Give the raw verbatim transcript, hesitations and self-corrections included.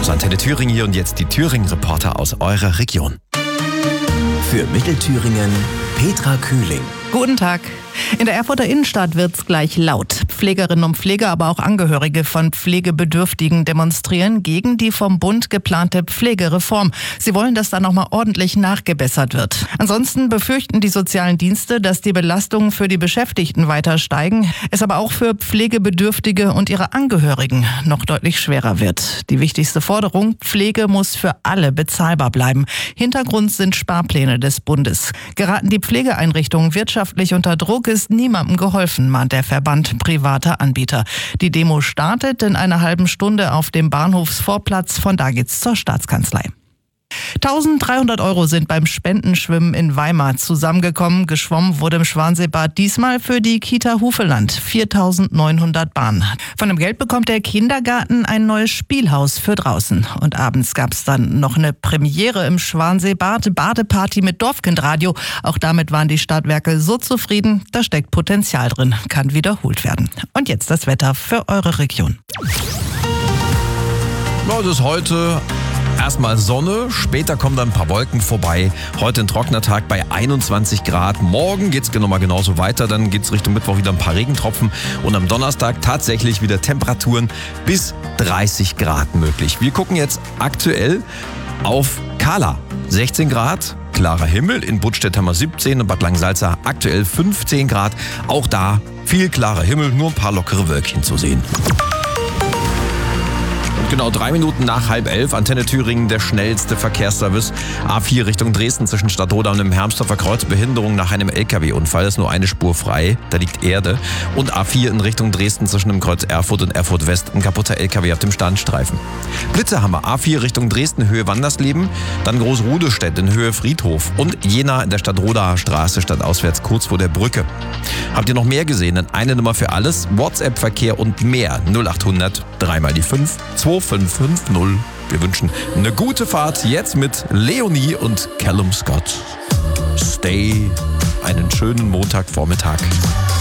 auf Antenne Thüringen hier und jetzt die Thüringen-Reporter aus eurer Region. Für Mittelthüringen Petra Kühling. Guten Tag. In der Erfurter Innenstadt wird's gleich laut. Pflegerinnen und Pfleger, aber auch Angehörige von Pflegebedürftigen demonstrieren gegen die vom Bund geplante Pflegereform. Sie wollen, dass da nochmal ordentlich nachgebessert wird. Ansonsten befürchten die sozialen Dienste, dass die Belastungen für die Beschäftigten weiter steigen, es aber auch für Pflegebedürftige und ihre Angehörigen noch deutlich schwerer wird. Die wichtigste Forderung: Pflege muss für alle bezahlbar bleiben. Hintergrund sind Sparpläne des Bundes. Geraten die Pflegeeinrichtungen wirtschaftlich unter Druck, ist niemandem geholfen, mahnt der Verband privater Anbieter. Die Demo startet in einer halben Stunde auf dem Bahnhofsvorplatz. Von da geht's zur Staatskanzlei. eintausenddreihundert Euro sind beim Spendenschwimmen in Weimar zusammengekommen. Geschwommen wurde im Schwanseebad diesmal für die Kita Hufeland. viertausendneunhundert Bahnen. Von dem Geld bekommt der Kindergarten ein neues Spielhaus für draußen. Und abends gab's dann noch eine Premiere im Schwanseebad. Badeparty mit Dorfkindradio. Auch damit waren die Stadtwerke so zufrieden. Da steckt Potenzial drin. Kann wiederholt werden. Und jetzt das Wetter für eure Region. Ja, es ist heute erstmal Sonne, später kommen dann ein paar Wolken vorbei. Heute ein trockener Tag bei einundzwanzig Grad. Morgen geht's nochmal genauso weiter. Dann geht's Richtung Mittwoch wieder ein paar Regentropfen. Und am Donnerstag tatsächlich wieder Temperaturen bis dreißig Grad möglich. Wir gucken jetzt aktuell auf Kahla. sechzehn Grad, klarer Himmel. In Budstedt haben wir siebzehn und Bad Langensalza aktuell fünfzehn Grad. Auch da viel klarer Himmel, nur ein paar lockere Wölkchen zu sehen. Genau drei Minuten nach halb elf, Antenne Thüringen, der schnellste Verkehrsservice. A vier Richtung Dresden zwischen Stadtroda und dem Hermsdorfer Kreuz. Behinderung nach einem L K W-Unfall, ist nur eine Spur frei, da liegt Erde. Und A vier in Richtung Dresden zwischen dem Kreuz Erfurt und Erfurt West, ein kaputter L K W auf dem Standstreifen. Blitze haben wir, A vier Richtung Dresden, Höhe Wandersleben, dann Großrudestädt in Höhe Friedhof und Jena in der Stadtrodaer Straße stadtauswärts kurz vor der Brücke. Habt ihr noch mehr gesehen? Dann eine Nummer für alles, WhatsApp-Verkehr und mehr. null achthundert, dreimal die fünf, zwei fünf fünf null. Wir wünschen eine gute Fahrt jetzt mit Leonie und Callum Scott. Stay, einen schönen Montagvormittag.